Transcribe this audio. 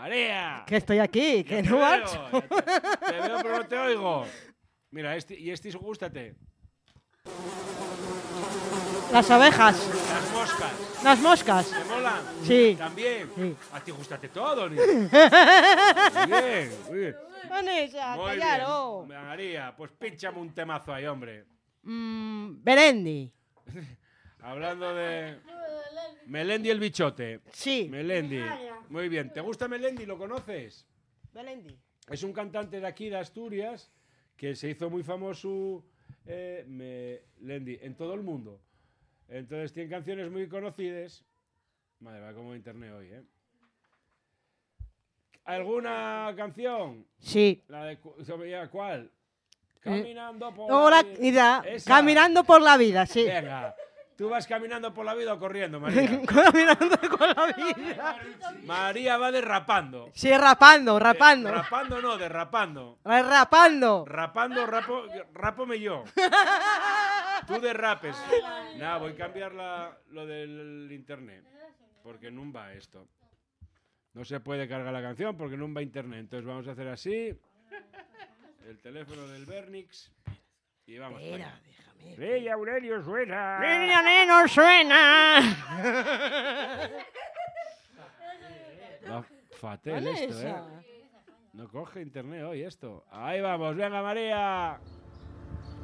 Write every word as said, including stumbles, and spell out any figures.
María. Que estoy aquí, Ya que te no veo, marcho. ya Te, te veo, pero no te oigo. Mira, este, y este, gústate. Las abejas, Las moscas. las moscas. ¿Te molan? Sí. También. Sí. A ti gústate todo, niño. Muy bien, muy bien. Vanessa, Muy callaro. bien. María, pues pínchame un temazo ahí, hombre. Mm, Berendi. Hablando de... Melendi el bichote. Sí. Melendi. Muy bien. ¿Te gusta Melendi? ¿Lo conoces? Melendi. Es un cantante de aquí, de Asturias, que se hizo muy famoso eh, Melendi en todo el mundo. Entonces tiene canciones muy conocidas. Madre, va como internet hoy, ¿eh? ¿Alguna canción? Sí. La de cu- ¿sabía ¿Cuál? Caminando por Hola, la vida. vida. Esa. Caminando por la vida, sí. Venga. ¿Tú vas caminando por la vida o corriendo, María? Caminando con la vida. María va derrapando. Sí, rapando, rapando. Eh, rapando no, derrapando. Rapando. Rapando, rapo, rapome yo. Tú derrapes. Nada, voy a cambiar la, lo del internet. Porque no va esto. No se puede cargar la canción porque no va internet. Entonces vamos a hacer así. El teléfono del Bernix. Y vamos. Espera, déjame. ¡Rey Aurelio suena! ¡Niña, neno, suena! Va fatal esto, ¿eh? Vanessa. No coge internet hoy esto. Ahí vamos, venga María.